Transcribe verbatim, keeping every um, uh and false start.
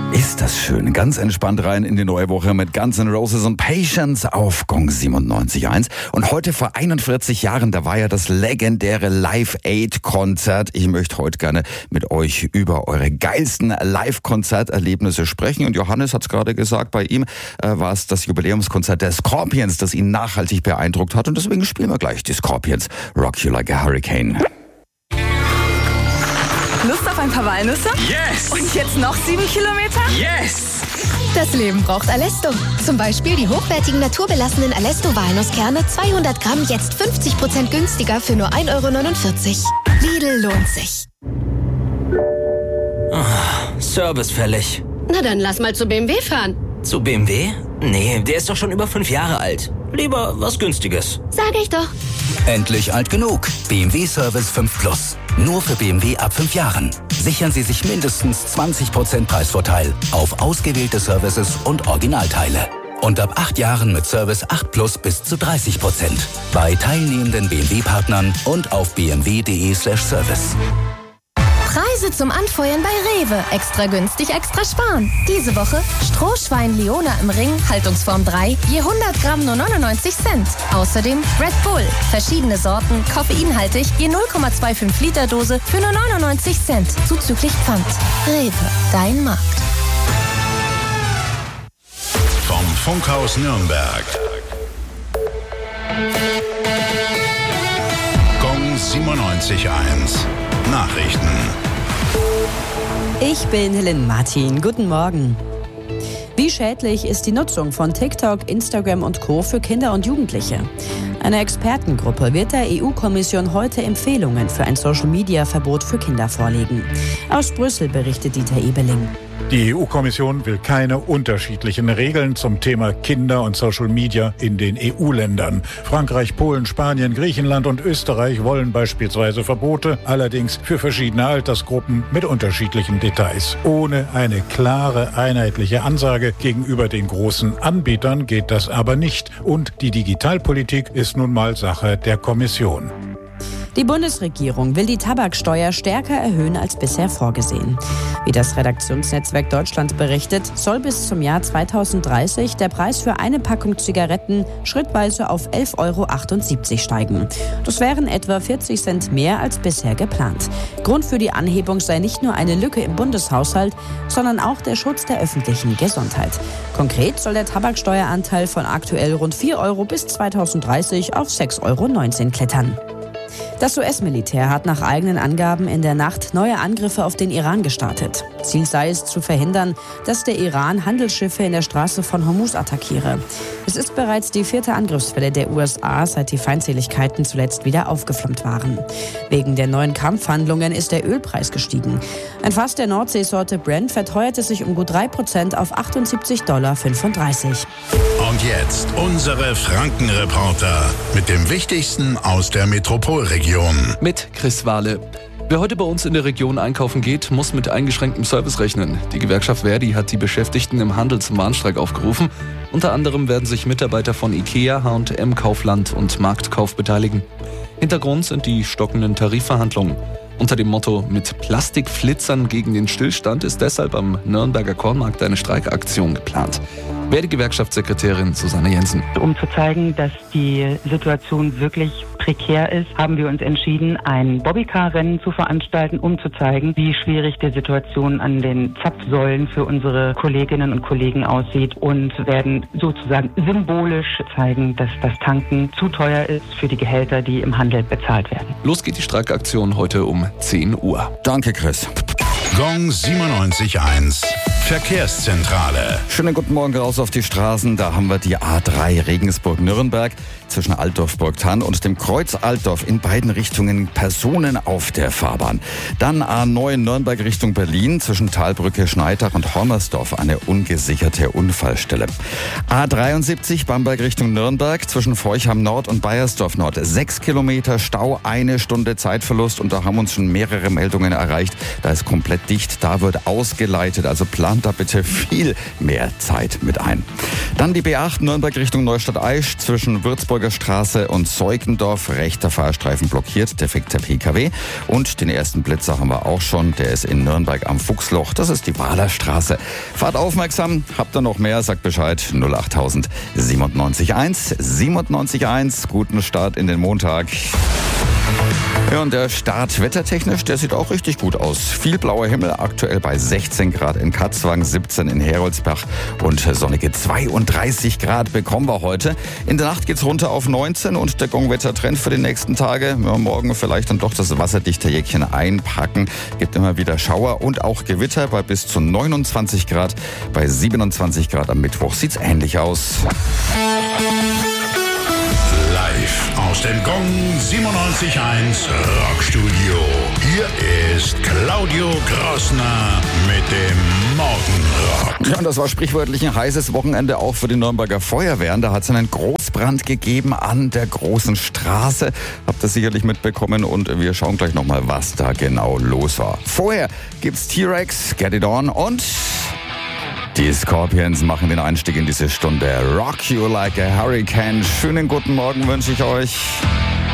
Ist das schön. Ganz entspannt rein in die neue Woche mit Guns N' Roses und Patience auf Gong siebenundneunzig Komma eins. Und heute vor einundvierzig Jahren, da war ja das legendäre Live-Aid-Konzert. Ich möchte heute gerne mit euch über eure geilsten Live-Konzerterlebnisse sprechen. Und Johannes hat es gerade gesagt, bei ihm äh, war es das Jubiläumskonzert der Scorpions, das ihn nachhaltig beeindruckt hat. Und deswegen spielen wir gleich die Scorpions. Rock You Like a Hurricane. Lust auf ein paar Walnüsse? Yes! Und jetzt noch sieben Kilometer? Yes! Das Leben braucht Alesto. Zum Beispiel die hochwertigen naturbelassenen Alesto-Walnusskerne, zweihundert Gramm, jetzt fünfzig Prozent günstiger für nur ein Euro neunundvierzig. Lidl lohnt sich. Oh, Service fällig. Na dann lass mal zu B M W fahren. Zu B M W? Nee, der ist doch schon über fünf Jahre alt. Lieber was Günstiges. Sag ich doch. Endlich alt genug. B M W Service fünf Plus. Nur für B M W ab fünf Jahren. Sichern Sie sich mindestens zwanzig Prozent Preisvorteil auf ausgewählte Services und Originalteile. Und ab acht Jahren mit Service acht Plus bis zu dreißig Prozent. Bei teilnehmenden B M W-Partnern und auf b m w punkt d e slash service. Preise zum Anfeuern bei Rewe. Extra günstig, extra sparen. Diese Woche Strohschwein Leona im Ring, Haltungsform drei, je hundert Gramm nur neunundneunzig Cent. Außerdem Red Bull, verschiedene Sorten, koffeinhaltig, je null Komma fünfundzwanzig Liter Dose für nur neunundneunzig Cent. Zuzüglich Pfand. Rewe, dein Markt. Vom Funkhaus Nürnberg. Gong siebenundneunzig Komma eins. Nachrichten. Ich bin Helene Martin. Guten Morgen. Wie schädlich ist die Nutzung von TikTok, Instagram und Co. für Kinder und Jugendliche? Eine Expertengruppe wird der E U-Kommission heute Empfehlungen für ein Social-Media-Verbot für Kinder vorlegen. Aus Brüssel berichtet Dieter Ebeling. Die E U-Kommission will keine unterschiedlichen Regeln zum Thema Kinder und Social Media in den E U-Ländern. Frankreich, Polen, Spanien, Griechenland und Österreich wollen beispielsweise Verbote, allerdings für verschiedene Altersgruppen mit unterschiedlichen Details. Ohne eine klare, einheitliche Ansage gegenüber den großen Anbietern geht das aber nicht. Und die Digitalpolitik ist nun mal Sache der Kommission. Die Bundesregierung will die Tabaksteuer stärker erhöhen als bisher vorgesehen. Wie das Redaktionsnetzwerk Deutschland berichtet, soll bis zum Jahr zweitausenddreißig der Preis für eine Packung Zigaretten schrittweise auf elf Euro achtundsiebzig steigen. Das wären etwa vierzig Cent mehr als bisher geplant. Grund für die Anhebung sei nicht nur eine Lücke im Bundeshaushalt, sondern auch der Schutz der öffentlichen Gesundheit. Konkret soll der Tabaksteueranteil von aktuell rund vier Euro bis zweitausenddreißig auf sechs Euro neunzehn klettern. Das U S-Militär hat nach eigenen Angaben in der Nacht neue Angriffe auf den Iran gestartet. Ziel sei es, zu verhindern, dass der Iran Handelsschiffe in der Straße von Hormuz attackiere. Es ist bereits die vierte Angriffswelle der U S A, seit die Feindseligkeiten zuletzt wieder aufgeflammt waren. Wegen der neuen Kampfhandlungen ist der Ölpreis gestiegen. Ein Fass der Nordseesorte Brent verteuerte sich um gut drei Prozent auf achtundsiebzig Komma fünfunddreißig Dollar. Und jetzt unsere Frankenreporter mit dem Wichtigsten aus der Metropolregion. Mit Chris Wahle. Wer heute bei uns in der Region einkaufen geht, muss mit eingeschränktem Service rechnen. Die Gewerkschaft Verdi hat die Beschäftigten im Handel zum Warnstreik aufgerufen. Unter anderem werden sich Mitarbeiter von IKEA, H und M, Kaufland und Marktkauf beteiligen. Hintergrund sind die stockenden Tarifverhandlungen. Unter dem Motto „Mit Plastikflitzern gegen den Stillstand“ ist deshalb am Nürnberger Kornmarkt eine Streikaktion geplant. Verdi-Gewerkschaftssekretärin Susanne Jensen. Um zu zeigen, dass die Situation wirklich prekär ist, haben wir uns entschieden, ein Bobbycar-Rennen zu veranstalten, um zu zeigen, wie schwierig die Situation an den Zapfsäulen für unsere Kolleginnen und Kollegen aussieht und werden sozusagen symbolisch zeigen, dass das Tanken zu teuer ist für die Gehälter, die im Handel bezahlt werden. Los geht die Streikaktion heute um zehn Uhr. Danke, Chris. Gong siebenundneunzig Komma eins. Verkehrszentrale. Schönen guten Morgen raus auf die Straßen. Da haben wir die A drei Regensburg-Nürnberg zwischen Altdorf-Burgthann und dem Kreuz Altdorf in beiden Richtungen Personen auf der Fahrbahn. Dann A neun Nürnberg Richtung Berlin zwischen Talbrücke, Schneidach und Hormersdorf eine ungesicherte Unfallstelle. A dreiundsiebzig Bamberg Richtung Nürnberg zwischen Forchheim Nord und Baiersdorf Nord. Sechs Kilometer Stau, eine Stunde Zeitverlust und da haben uns schon mehrere Meldungen erreicht. Da ist komplett dicht, da wird ausgeleitet, also Plan plant da bitte viel mehr Zeit mit ein. Dann die B acht Nürnberg Richtung Neustadt-Aisch zwischen Würzburger Straße und Zeugendorf. Rechter Fahrstreifen blockiert, defekter P K W. Und den ersten Blitzer haben wir auch schon. Der ist in Nürnberg am Fuchsloch. Das ist die Wahlerstraße. Fahrt aufmerksam. Habt ihr noch mehr? Sagt Bescheid. null achttausend siebenundneunzig eins siebenundneunzig eins. Guten Start in den Montag. Ja, und der Start wettertechnisch, der sieht auch richtig gut aus. Viel blauer Himmel, aktuell bei sechzehn Grad in Katzwang, siebzehn in Heroldsbach und sonnige zweiunddreißig Grad bekommen wir heute. In der Nacht geht's runter auf neunzehn und der Gongwettertrend für die nächsten Tage. Ja, morgen vielleicht dann doch das wasserdichte Jäckchen einpacken. Gibt immer wieder Schauer und auch Gewitter bei bis zu neunundzwanzig Grad. Bei siebenundzwanzig Grad am Mittwoch sieht's ähnlich aus. Aus dem Gong siebenundneunzig eins Rockstudio. Hier ist Claudio Grossner mit dem Morgenrock. Ja, und das war sprichwörtlich ein heißes Wochenende auch für die Nürnberger Feuerwehren. Da hat es einen Großbrand gegeben an der großen Straße. Habt ihr sicherlich mitbekommen und wir schauen gleich nochmal, was da genau los war. Vorher gibt's T-Rex, Get It On und... Die Scorpions machen den Einstieg in diese Stunde. Rock You Like a Hurricane. Schönen guten Morgen wünsche ich euch.